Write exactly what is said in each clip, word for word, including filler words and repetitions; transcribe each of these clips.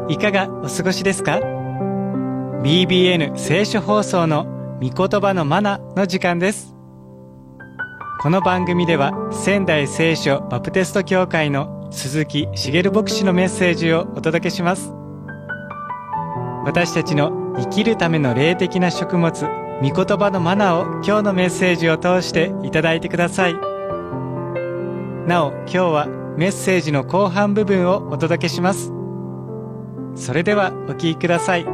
いかがお過ごしですか？ ビービーエヌ 聖書放送の御言葉のマナの時間です。この番組では仙台聖書バプテスト教会の鈴木茂牧師のメッセージをお届けします。私たちの生きるための霊的な食物、御言葉のマナを今日のメッセージを通していただいてください。なお、今日はメッセージの後半部分をお届けします。それではお聞きください。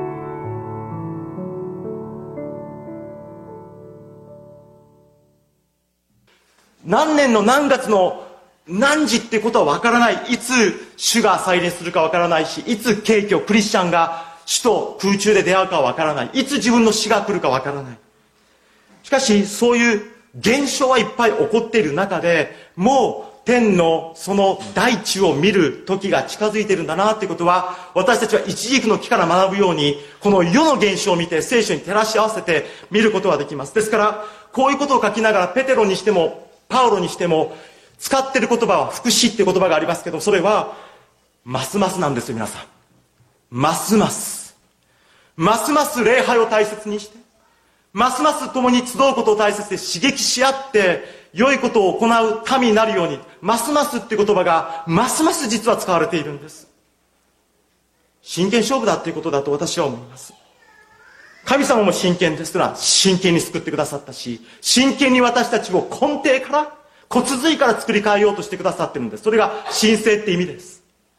何年の何月の何時ってことはわからない。いつ主が再臨するかわからないし、いつ景挙クリスチャンが主と空中で出会うかわからない。いつ自分の死が来るかわからない。しかしそういう現象はいっぱい起こっている中で、もう天のその大地を見る時が近づいているんだなということは、私たちは一時期の木から学ぶように、この世の現象を見て聖書に照らし合わせて見ることができます。ですからこういうことを書きながら、ペテロにしてもパウロにしても使っている言葉は福祉っていう言葉がありますけど、それはますますなんですよ。皆さん、ますますますます礼拝を大切にして、ますます共に集うことを大切で刺激し合って良いことを行う民になるように、ますますっていう言葉がますます実は使われているんです。真剣勝負だっていうことだと私は思います。神様も真剣ですから真剣に救ってくださったし、真剣に私たちを根底から骨髄から作り変えようとしてくださっているんです。それが神聖って意味です。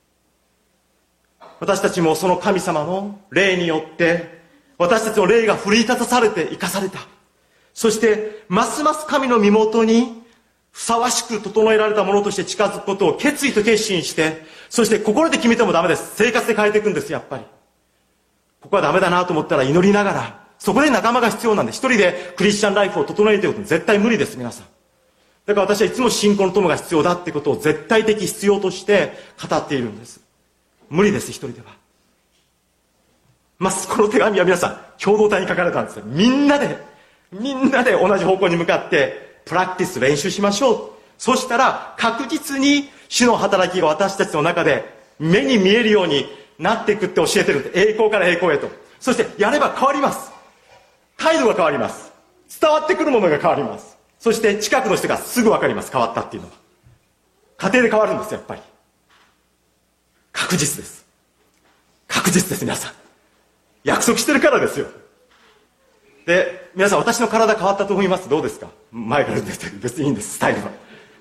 私たちもその神様の霊によって私たちの霊が奮い立たされて生かされた。そしてますます神の身元にふさわしく整えられたものとして近づくことを決意と決心して、そして心で決めてもダメです。生活で変えていくんです。やっぱりここはダメだなと思ったら祈りながら、そこで仲間が必要なんで、一人でクリスチャンライフを整えていくこと絶対無理です。皆さん、だから私はいつも信仰の友が必要だってことを絶対的必要として語っているんです。無理です、一人では。まずこの手紙は皆さん共同体に書かれたんですよ。みんなでみんなで同じ方向に向かってプラクティス、練習しましょう。そしたら確実に主の働きが私たちの中で目に見えるようになっていくって教えてるんで、栄光から栄光へと。そしてやれば変わります。態度が変わります。伝わってくるものが変わります。そして近くの人がすぐ分かります。変わったっていうのは家庭で変わるんです。やっぱり確実です。確実です。皆さん約束してるからですよ。で、皆さん私の体変わったと思います。どうですか？前から出てる。別にいいんです。スタイルは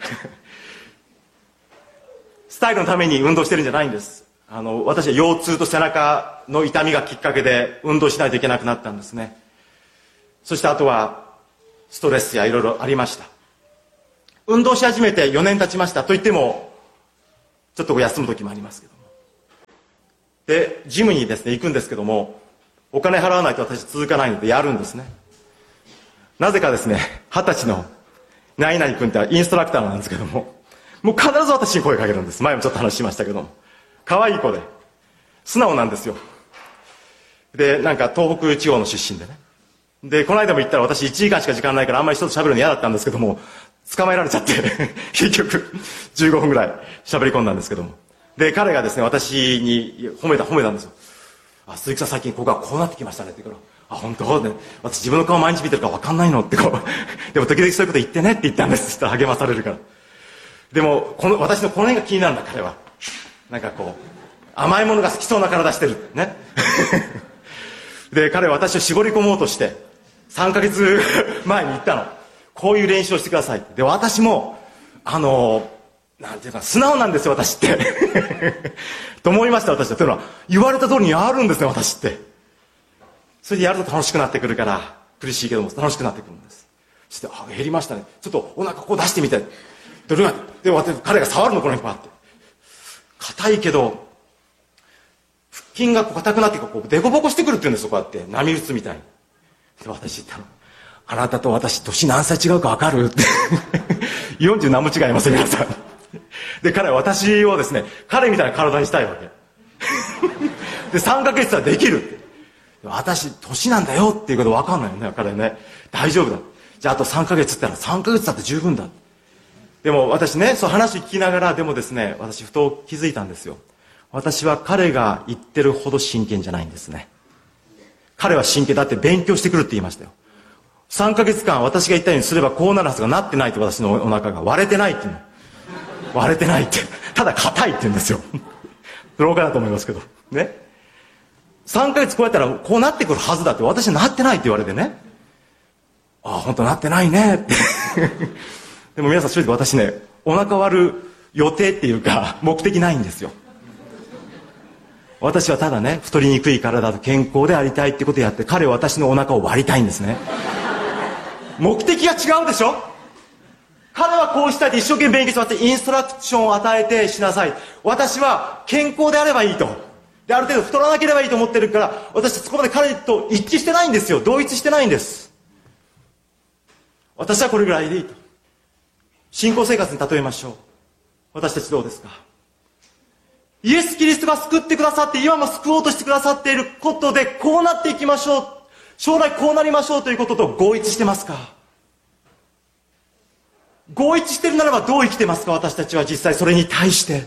スタイルのために運動してるんじゃないんです。あの私は腰痛と背中の痛みがきっかけで運動しないといけなくなったんですね。そしてあとはストレスやいろいろありました。運動し始めてよねん経ちました。といってもちょっと休む時もありますけども、でジムにですね行くんですけども、お金払わないと私続かないのでやるんですね。なぜかですね、二十歳の何々君ってインストラクターなんですけども、もう必ず私に声かけるんです。前もちょっと話しましたけども、可愛い子で素直なんですよ。でなんか東北地方の出身でね、でこの間も言ったら私いちじかんしか時間ないからあんまり人と喋るの嫌だったんですけども、捕まえられちゃって結局じゅうごふんぐらい喋り込んだんですけども、で彼がですね私に褒めた褒めたんですよ。あ、鈴木さん最近ここがこうなってきましたねって言うから、あ、本当ね、私自分の顔毎日見てるから分かんないのってこうでも時々そういうこと言ってねって言ったんです。そしたら励まされるから。でもこの私のこの辺が気になるんだ。彼はなんかこう甘いものが好きそうな体してるねで彼は私を絞り込もうとしてさんかげつまえに言ったの。こういう練習をしてくださいって。で私もあのなんていうか素直なんですよ私ってと思いました。私はというのは言われた通りにやるんですね、私って。それでやると楽しくなってくるから、苦しいけども楽しくなってくるんです。そしてあ減りましたね、ちょっとお腹こう出してみて、でで彼が触るの、この辺パって硬いけど腹筋がこう硬くなってこうデコボコしてくるって言うんですよ。こうやって波打つみたいに。で私言ったの、あなたと私年何歳違うか分かるってよんじゅう何も違いますよ皆さん。で彼は私をですね、彼みたいな体にしたいわけでさんかげつはできるって。私年なんだよっていうこと分かんないよね彼ね。大丈夫だ、じゃああとさんかげつって言ったらさんかげつだって十分だ。でも私ね、そう話聞きながら、でもですね、私ふと気づいたんですよ。 私は彼が言ってるほど真剣じゃないんですね。彼は真剣だって勉強してくるって言いましたよ。さんかげつかん私が言ったようにすればこうなるはずがなってないと、私のお腹が割れてないっていうの。割れてないって。ただ硬いって言うんですよ。どうかなと思いますけど。ね。さんかげつこうやったらこうなってくるはずだって、私はなってないって言われてね。ああ、本当なってないねって。でも皆さん、正直私ね、お腹割る予定っていうか、目的ないんですよ。私はただね、太りにくい体と健康でありたいってことをやって、彼は私のお腹を割りたいんですね。目的が違うでしょ。彼はこうしたいって一生懸命勉強してインストラクションを与えてしなさい。私は健康であればいいと。で、ある程度太らなければいいと思ってるから、私はそこまで彼と一致してないんですよ。同一してないんです。私はこれぐらいでいいと。信仰生活に例えましょう。私たちどうですか。イエス・キリストが救ってくださって、今も救おうとしてくださっていることで、こうなっていきましょう。将来こうなりましょうということと合一してますか。合一してるならばどう生きてますか。私たちは実際それに対して。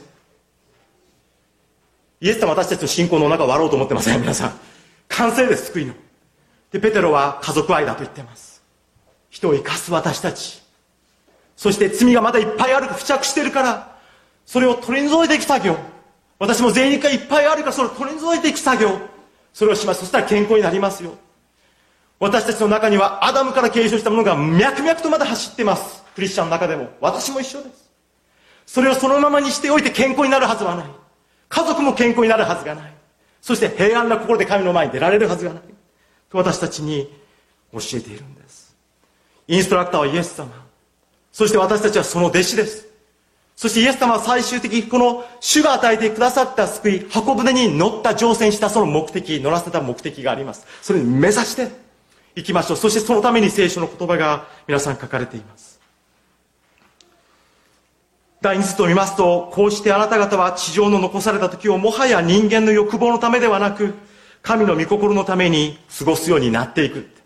イエス様は私たちの信仰のお腹を割ろうと思ってません。皆さん。完成です、救いの。で、ペテロは家族愛だと言ってます。人を生かす私たち。そして罪がまだいっぱいある、付着してるから、それを取り除いていく作業。私も税肉がいっぱいあるから、それを取り除いていく作業。それをします。そしたら健康になりますよ。私たちの中にはアダムから継承したものが脈々とまだ走っています。クリスチャンの中でも。私も一緒です。それをそのままにしておいて健康になるはずはない。家族も健康になるはずがない。そして平安な心で神の前に出られるはずがない。と私たちに教えているんです。インストラクターはイエス様。そして私たちはその弟子です。そしてイエス様は最終的にこの主が与えてくださった救い、箱舟に乗った乗船したその目的、乗らせた目的があります。それに目指していきましょう。そしてそのために聖書の言葉が皆さん書かれています。第二節を見ますと、こうしてあなた方は地上の残された時をもはや人間の欲望のためではなく、神の御心のために過ごすようになっていく。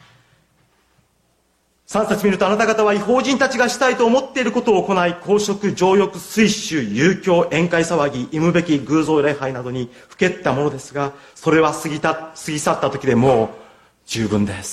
三節見ると、あなた方は異邦人たちがしたいと思っていることを行い、公職、情欲、水酒、遊興、宴会騒ぎ、忌むべき偶像礼拝などにふけったものですが、それは過ぎた、過ぎ去った時でもう十分です。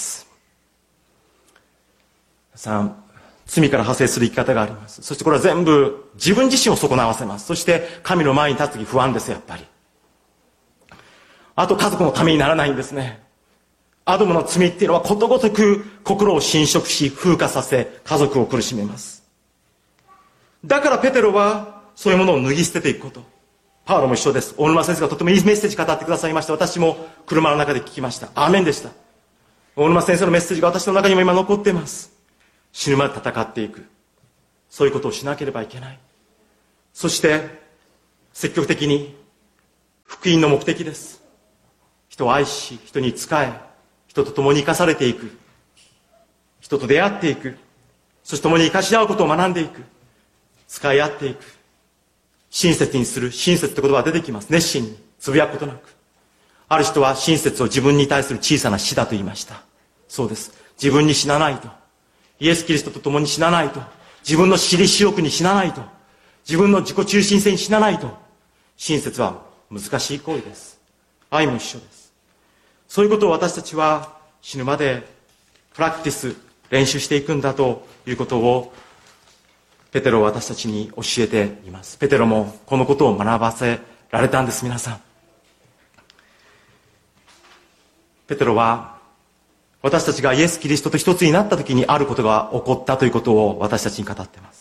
皆さん、罪から派生する生き方があります。そしてこれは全部自分自身を損なわせます。そして神の前に立つ時不安です、やっぱり。あと家族のためにならないんですね。アドムの罪っていうのはことごとく心を侵食し、風化させ、家族を苦しめます。だからペテロはそういうものを脱ぎ捨てていくこと。パウロも一緒です。大沼先生がとてもいいメッセージ語ってくださいました。私も車の中で聞きました。アーメンでした。大沼先生のメッセージが私の中にも今残っています。死ぬまで戦っていく。そういうことをしなければいけない。そして積極的に福音の目的です。人を愛し、人に仕え、人と共に生かされていく。人と出会っていく。そして共に生かし合うことを学んでいく。使い合っていく。親切にする。親切って言葉が出てきます。熱心に。つぶやくことなく。ある人は親切を自分に対する小さな死だと言いました。そうです。自分に死なないと。イエス・キリストと共に死なないと。自分の私利私欲に死なないと。自分の自己中心性に死なないと。親切は難しい行為です。愛も一緒です。そういうことを私たちは死ぬまでプラクティス、練習していくんだということをペテロは私たちに教えています。ペテロもこのことを学ばせられたんです、皆さん。ペテロは私たちがイエス・キリストと一つになった時にあることが起こったということを私たちに語っています。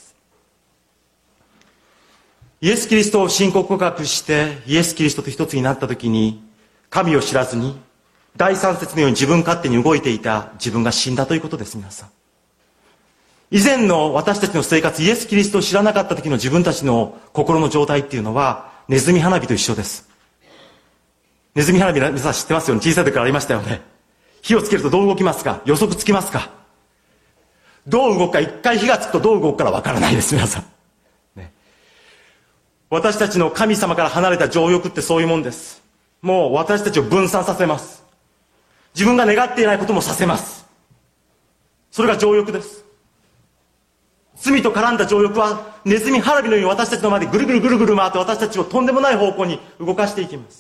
イエス・キリストを信仰告白してイエス・キリストと一つになった時に神を知らずに第三節のように自分勝手に動いていた自分が死んだということです、皆さん。以前の私たちの生活、イエス・キリストを知らなかった時の自分たちの心の状態っていうのはネズミ花火と一緒です。ネズミ花火皆さん知ってますよね。小さい時からありましたよね。火をつけるとどう動きますか？予測つきますか？どう動くか、一回火がつくとどう動くからわからないです、皆さん、ね。私たちの神様から離れた情欲ってそういうもんです。もう私たちを分散させます。自分が願っていないこともさせます。それが情欲です。 罪と絡んだ情欲はネズミ花火のように私たちの前でぐるぐるぐるぐる回って私たちをとんでもない方向に動かしていきます。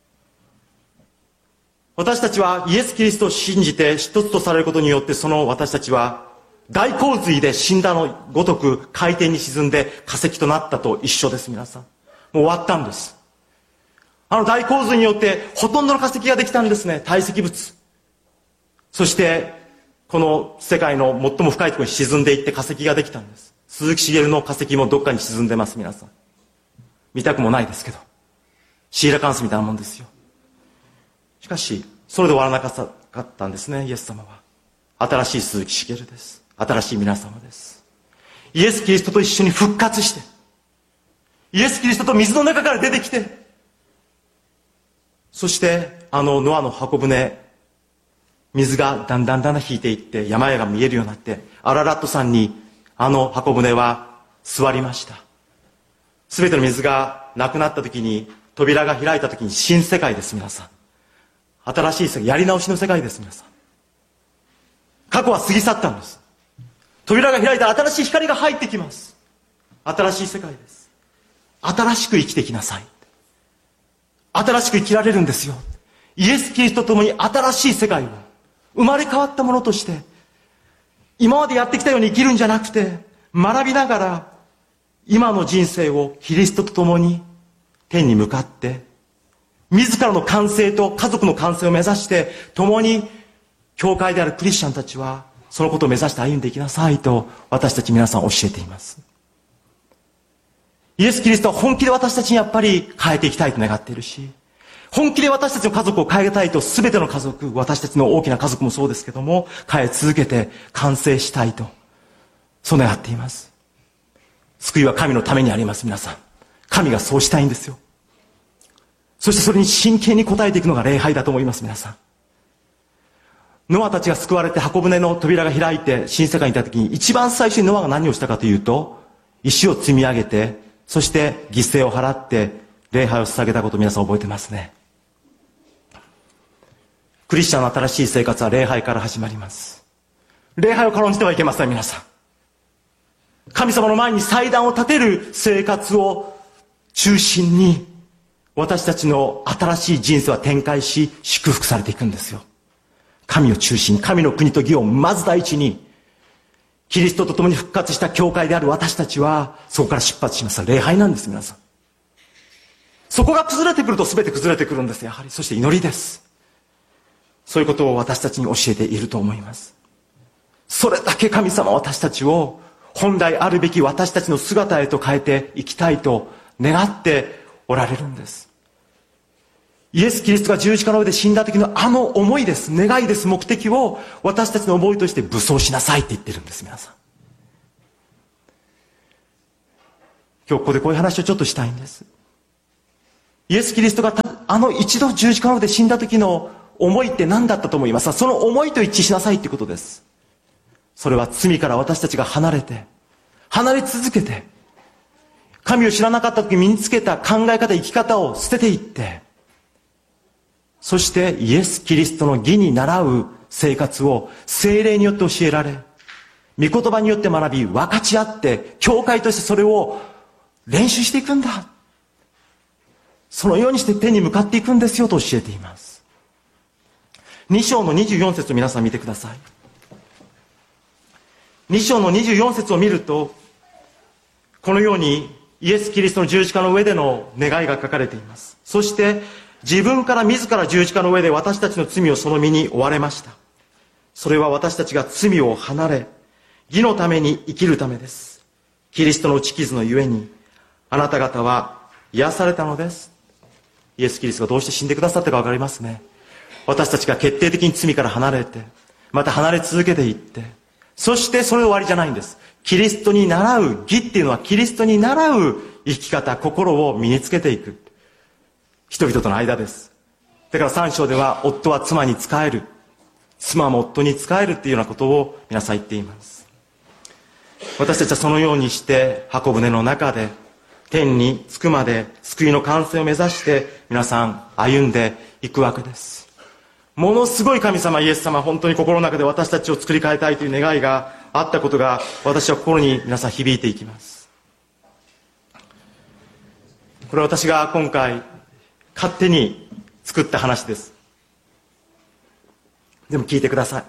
私たちはイエス・キリストを信じて一つとされることによって、その私たちは大洪水で死んだのごとく海底に沈んで化石となったと一緒です。皆さん、もう終わったんです。あの大洪水によってほとんどの化石ができたんですね。堆積物。そしてこの世界の最も深いところに沈んでいって化石ができたんです。鈴木茂の化石もどっかに沈んでます。皆さん見たくもないですけど、シーラカンスみたいなもんですよ。しかしそれで終わらなかったんですね。イエス様は新しい鈴木茂です。新しい皆様です。イエス・キリストと一緒に復活して、イエス・キリストと水の中から出てきて、そしてあのノアの箱舟、水がだんだんだんだん引いていって山々が見えるようになって、アララット山にあの箱舟は座りました。すべての水がなくなった時に、扉が開いた時に新世界です。皆さん、新しい世界、やり直しの世界です。皆さん、過去は過ぎ去ったんです。扉が開いたら新しい光が入ってきます。新しい世界です。新しく生きていきなさい。新しく生きられるんですよ。イエス・キリストと共に新しい世界を、生まれ変わったものとして、今までやってきたように生きるんじゃなくて、学びながら今の人生をキリストと共に天に向かって、自らの完成と家族の完成を目指して共に、教会であるクリスチャンたちはそのことを目指して歩んでいきなさいと、私たち皆さん教えています。イエス・キリストは本気で私たちにやっぱり変えていきたいと願っているし、本気で私たちの家族を変えたいと、全ての家族、私たちの大きな家族もそうですけども、変え続けて完成したいと、そう願っています。救いは神のためにあります。皆さん、神がそうしたいんですよ。そしてそれに真剣に応えていくのが礼拝だと思います。皆さん、ノアたちが救われて箱舟の扉が開いて新世界にいた時に、一番最初にノアが何をしたかというと、石を積み上げて、そして犠牲を払って礼拝を捧げたことを皆さん覚えてますね。クリスチャンの新しい生活は礼拝から始まります。礼拝を軽んじてはいけません。皆さん、神様の前に祭壇を立てる生活を中心に、私たちの新しい人生は展開し祝福されていくんですよ。神を中心に、神の国と義をまず第一に、キリストと共に復活した教会である私たちはそこから出発します。礼拝なんです。皆さん、そこが崩れてくると全て崩れてくるんです。やはりそして祈りです。そういうことを私たちに教えていると思います。それだけ神様は私たちを本来あるべき私たちの姿へと変えていきたいと願っておられるんです。イエス・キリストが十字架の上で死んだ時のあの思いです、願いです、目的を私たちの思いとして武装しなさいって言ってるんです。皆さん、今日ここでこういう話をちょっとしたいんです。イエス・キリストがあの一度十字架の上で死んだ時の思いって何だったと思いますか？その思いと一致しなさいってことです。それは罪から私たちが離れて、離れ続けて、神を知らなかった時身につけた考え方、生き方を捨てていって、そしてイエス・キリストの義に倣う生活を聖霊によって教えられ、御言葉によって学び、分かち合って、教会としてそれを練習していくんだ。そのようにして天に向かっていくんですよと教えています。に章のにじゅうよん節を皆さん見てください。に章のにじゅうよん節を見ると、このようにイエス・キリストの十字架の上での願いが書かれています。そして自分から自ら十字架の上で私たちの罪をその身に負われました。それは私たちが罪を離れ、義のために生きるためです。キリストの打ち傷のゆえに、あなた方は癒されたのです。イエス・キリストがどうして死んでくださったか分かりますね。私たちが決定的に罪から離れて、また離れ続けていって、そしてそれで終わりじゃないんです。キリストに倣う義っていうのは、キリストに倣う生き方、心を身につけていく。人々との間です。だからさん章では、夫は妻に仕える、妻も夫に仕えるっていうようなことを皆さん言っています。私たちはそのようにして箱舟の中で天に着くまで救いの完成を目指して皆さん歩んでいくわけです。ものすごい神様イエス様、本当に心の中で私たちを作り変えたいという願いがあったことが私は心に皆さん響いていきます。これは私が今回勝手に作った話です。でも聞いてください。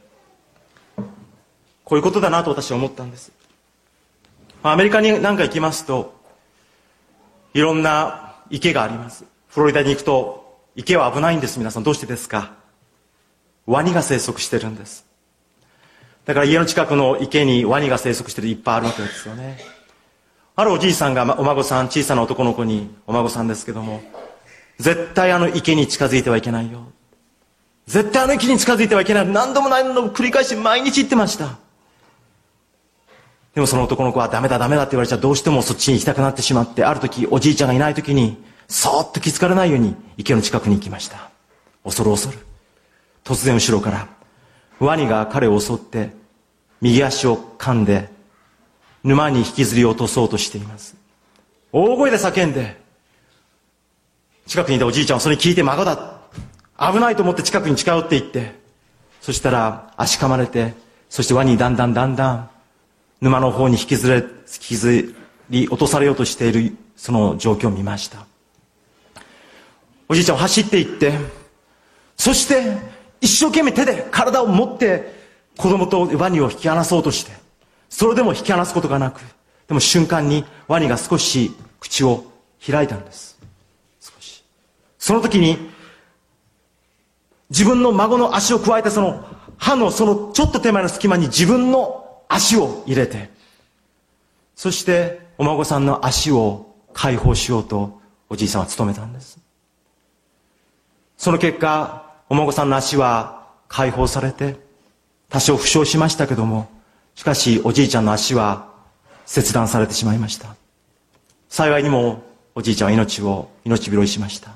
こういうことだなと私は思ったんです。アメリカに何か行きますと、いろんな池があります。フロリダに行くと池は危ないんです。皆さんどうしてですか？ワニが生息してるんです。だから家の近くの池にワニが生息してるいっぱいあるわけですよね。あるおじいさんがお孫さん、小さな男の子に、お孫さんですけども、絶対あの池に近づいてはいけないよ、絶対あの池に近づいてはいけない、何度も何度も繰り返し毎日言ってました。でもその男の子はダメだダメだって言われちゃどうしてもそっちに行きたくなってしまって、ある時おじいちゃんがいない時にそーっと気づかれないように池の近くに行きました。恐る恐る突然後ろからワニが彼を襲って右足を噛んで沼に引きずり落とそうとしています。大声で叫んで、近くにいたおじいちゃんはそれに聞いて、孫だ、危ないと思って近くに近寄っていって、そしたら足噛まれて、そしてワニにだんだんだんだん沼の方に引きずれ、引きずり落とされようとしているその状況を見ました。おじいちゃんは走っていって、そして一生懸命手で体を持って子供とワニを引き離そうとして、それでも引き離すことがなく、でも瞬間にワニが少し口を開いたんです。少し。その時に自分の孫の足を加えて、その歯のそのちょっと手前の隙間に自分の足を入れて、そしてお孫さんの足を解放しようとおじいさんは努めたんです。その結果、お孫さんの足は解放されて多少負傷しましたけども、しかしおじいちゃんの足は切断されてしまいました。幸いにもおじいちゃんは命を命拾いしました。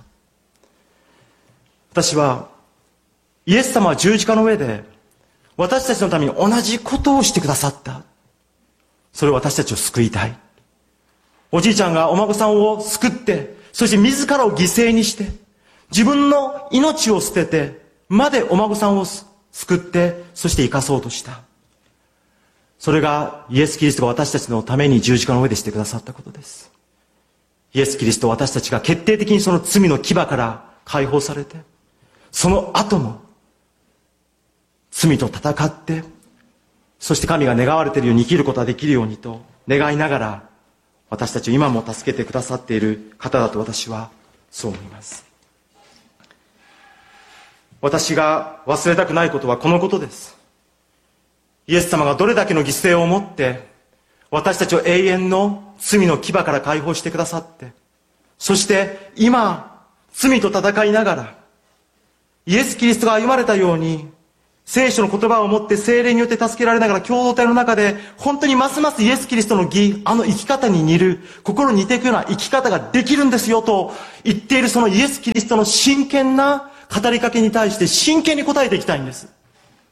私はイエス様は十字架の上で私たちのために同じことをしてくださった。それを私たちを救いたい。おじいちゃんがお孫さんを救って、そして自らを犠牲にして自分の命を捨ててまでお孫さんを救って、そして生かそうとした。それがイエス・キリストが私たちのために十字架の上でしてくださったことです。イエス・キリストは私たちが決定的にその罪の牙から解放されて、その後も罪と戦って、そして神が願われているように生きることができるようにと願いながら、私たちを今も助けてくださっている方だと私はそう思います。私が忘れたくないことはこのことです。イエス様がどれだけの犠牲をもって私たちを永遠の罪の牙から解放してくださって、そして今罪と戦いながらイエス・キリストが歩まれたように、聖書の言葉を持って聖霊によって助けられながら共同体の中で本当にますますイエス・キリストの義、あの生き方に似る、心に似ていくような生き方ができるんですよと言っている、そのイエス・キリストの真剣な語りかけに対して真剣に応えていきたいんです。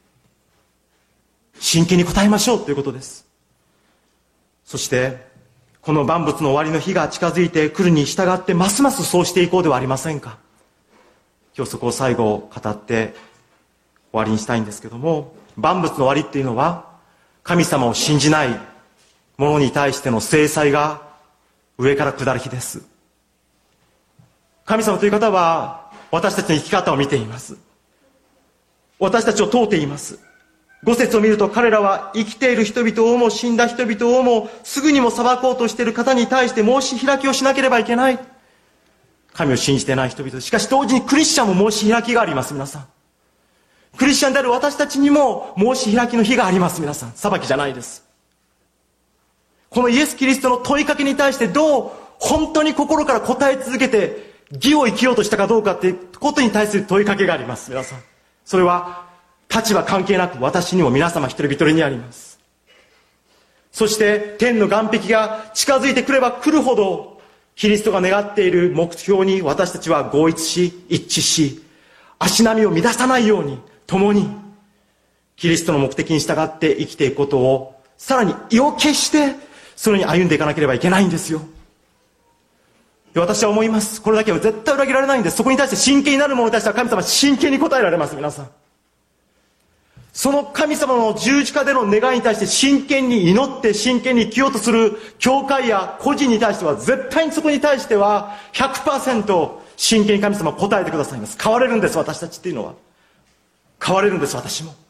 真剣に応えましょうということです。そしてこの万物の終わりの日が近づいてくるに従って、ますますそうしていこうではありませんか。今日そこを最後語って終わりにしたいんですけども、万物の終わりっていうのは神様を信じない者に対しての制裁が上から下る日です。神様という方は私たちの生き方を見ています。私たちを問うています。五節を見ると、彼らは生きている人々をも死んだ人々をもすぐにも裁こうとしている方に対して申し開きをしなければいけない。神を信じていない人々、しかし同時にクリスチャンも申し開きがあります。皆さん、クリスチャンである私たちにも申し開きの日があります。皆さん、裁きじゃないです。このイエス・キリストの問いかけに対してどう本当に心から答え続けて義を生きようとしたかどうかっていうことに対する問いかけがあります。皆さん、それは立場関係なく私にも皆様一人一人にあります。そして天の岸壁が近づいてくれば来るほど、キリストが願っている目標に私たちは合一し一致し、足並みを乱さないように共にキリストの目的に従って生きていくことを、さらに意を決してそれに歩んでいかなければいけないんですよ。で、私は思います。これだけは絶対裏切られないんです。そこに対して真剣になる者に対しては神様は真剣に答えられます。皆さん、 その神様の十字架での願いに対して真剣に祈って真剣に生きようとする教会や個人に対しては、絶対にそこに対しては ひゃくパーセント 真剣に神様は答えてくださいます。変われるんです、私たちっていうのは。変われるんです、私も。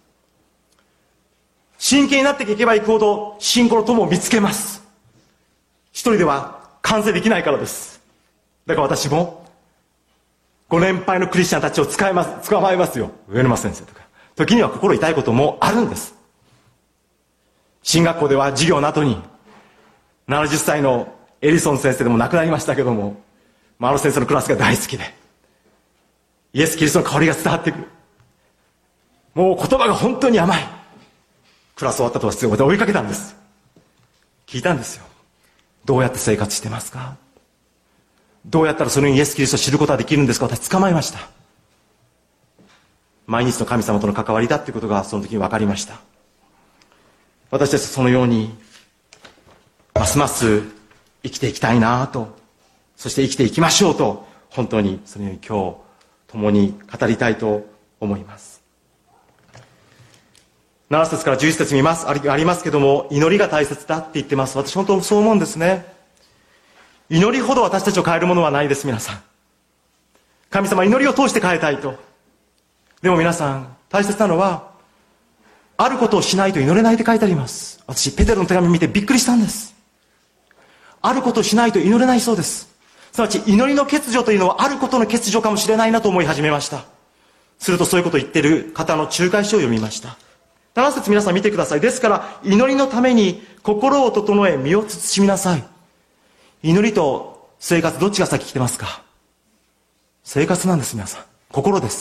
真剣になっていけばいくほど信仰の友を見つけます。一人では完成できないからです。だから私もご年配のクリスチャンたちを使います、捕まえますよ。上沼先生とか。時には心痛いこともあるんです。進学校では授業の後にななじゅっさいのエリソン先生でも亡くなりましたけども、あの先生のクラスが大好きで、イエス・キリストの香りが伝わってくる。もう言葉が本当に甘い。クラス終わったとは必要で追いかけたんです。聞いたんですよ。どうやって生活してますか？どうやったらそのようにイエス・キリストを知ることができるんですか？私捕まえました。毎日の神様との関わりだということがその時に分かりました。私たちはそのようにますます生きていきたいなと、そして生きていきましょうと、本当にそのように今日共に語りたいと思います。なな節からじゅういち節見ますありますけども、祈りが大切だって言ってます。私本当そう思うんですね。祈りほど私たちを変えるものはないです。皆さん、神様は祈りを通して変えたいと。でも皆さん、大切なのはあることをしないと祈れないって書いてあります。私ペテロの手紙見てびっくりしたんです。あることをしないと祈れないそうです。すなわち祈りの欠如というのはあることの欠如かもしれないなと思い始めました。するとそういうことを言っている方の仲介書を読みました。なな節皆さん見てください。ですから祈りのために心を整え身を慎みなさい。祈りと生活どっちが先来てますか？生活なんです。皆さん、心です。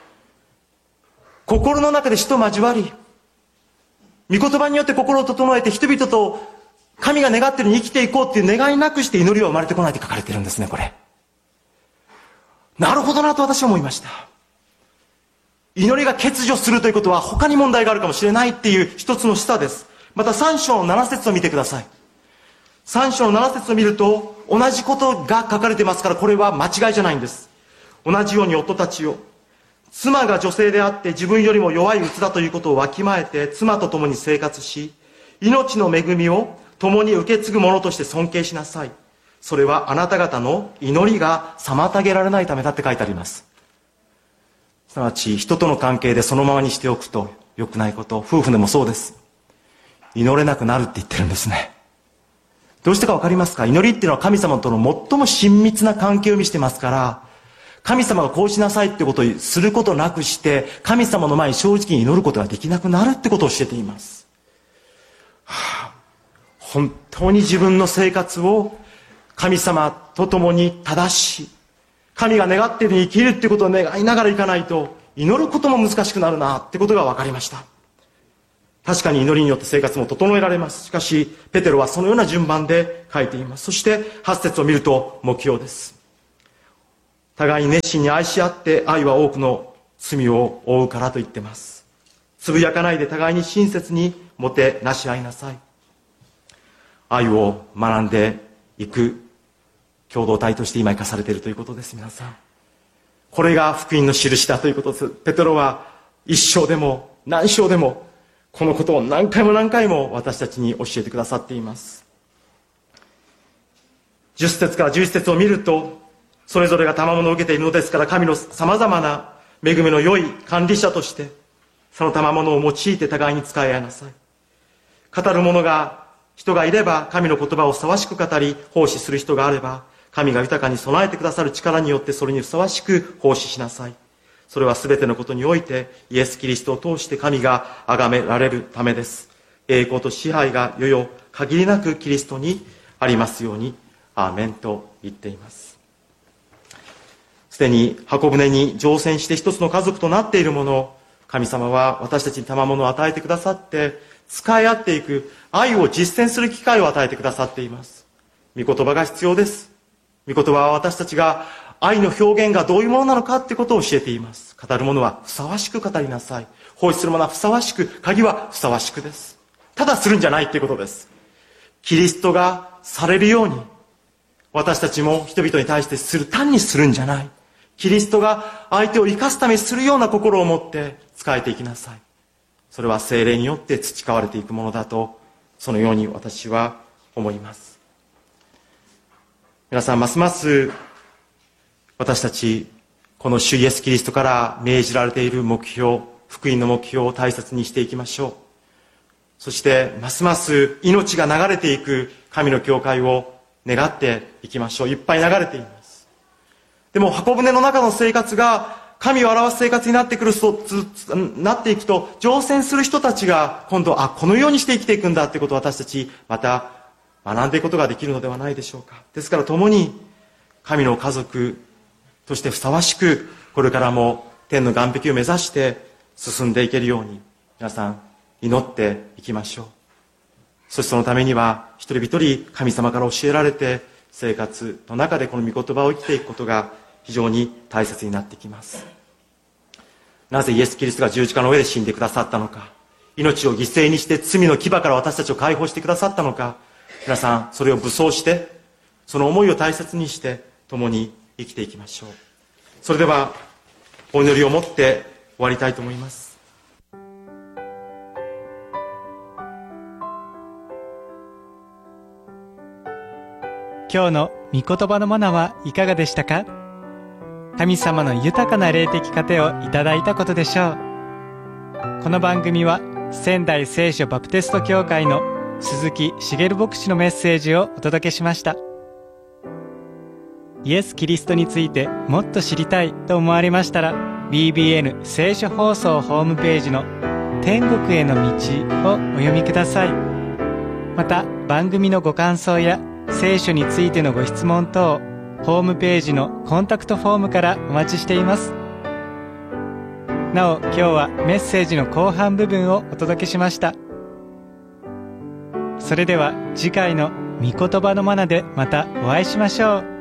心の中で主と交わり、御言葉によって心を整えて人々と神が願っているように生きていこうっていう願いなくして祈りは生まれてこないって書かれてるんですね。これなるほどなと私は思いました。祈りが欠如するということは他に問題があるかもしれないっていう一つの示唆です。またさん章のなな節を見てください。さん章のなな節を見ると同じことが書かれてますから、これは間違いじゃないんです。同じように夫たちよ、妻が女性であって自分よりも弱い器だということをわきまえて妻と共に生活し、命の恵みを共に受け継ぐ者として尊敬しなさい。それはあなた方の祈りが妨げられないためだって書いてあります。すなわち人との関係でそのままにしておくと良くないこと、夫婦でもそうです。祈れなくなるって言ってるんですね。どうしてかわかりますか？祈りっていうのは神様との最も親密な関係を見せてますから、神様がこうしなさいってことをすることなくして神様の前に正直に祈ることができなくなるってことを教えています。はあ、本当に自分の生活を神様と共に正し、神が願っているように生きるってことを願いながらいかないと祈ることも難しくなるなってことが分かりました。確かに祈りによって生活も整えられます。しかしペテロはそのような順番で書いています。そしてはち節を見ると目標です。互いに熱心に愛し合って愛は多くの罪を負うからと言ってます。つぶやかないで互いに親切にもてなし合いなさい。愛を学んでいく共同体として今生かされているということです。皆さん、これが福音の印だということです。ペテロは一章でも何章でもこのことを何回も何回も私たちに教えてくださっています。じゅっ節からじゅういち節を見ると、それぞれが賜物を受けているのですから、神のさまざまな恵みの良い管理者としてその賜物を用いて互いに使い合いなさい。語る者が人がいれば神の言葉をふさわしく語り、奉仕する人があれば神が豊かに備えてくださる力によってそれにふさわしく奉仕しなさい。それはすべてのことにおいてイエス・キリストを通して神が崇められるためです。栄光と支配が世々限りなくキリストにありますように。アーメンと言っています。すでに箱舟に乗船して一つの家族となっているもの、神様は私たちに賜物を与えてくださって使い合っていく愛を実践する機会を与えてくださっています。御言葉が必要です。御言葉は私たちが愛の表現がどういうものなのかってことを教えています。語る者はふさわしく語りなさい。奉仕する者はふさわしく、鍵はふさわしくです。ただするんじゃないっていうことです。キリストがされるように私たちも人々に対してする、単にするんじゃない。キリストが相手を生かすためにするような心を持って仕えていきなさい。 それは聖霊によって培われていくものだと、そのように私は思います。皆さん、ますます私たちこの主イエスキリストから命じられている目標、福音の目標を大切にしていきましょう。そしてますます命が流れていく神の教会を願っていきましょう。いっぱい流れています。でも箱舟の中の生活が神を表す生活になってくるとなっていくと、乗船する人たちが今度、あ、このようにして生きていくんだってことを私たちまた学んでいくことができるのではないでしょうか。ですから共に神の家族としてふさわしく、これからも天の岸壁を目指して進んでいけるように、皆さん祈っていきましょう。そしてそのためには一人一人神様から教えられて、生活の中でこの御言葉を生きていくことが非常に大切になってきます。なぜイエス・キリストが十字架の上で死んでくださったのか、命を犠牲にして罪の牙から私たちを解放してくださったのか、皆さんそれを武装して、その思いを大切にして共に生きていきましょう。それではお祈りを持って終わりたいと思います。 今日の御言葉のマナはいかがでしたか？神様の豊かな霊的糧をいただいたことでしょう。この番組は仙台聖書バプテスト教会の鈴木茂牧師のメッセージをお届けしました。イエス・キリストについてもっと知りたいと思われましたら、 ビービーエヌ 聖書放送ホームページの天国への道をお読みください。また番組のご感想や聖書についてのご質問等、ホームページのコンタクトフォームからお待ちしています。なお、今日はメッセージの後半部分をお届けしました。それでは次回の御言葉のマナでまたお会いしましょう。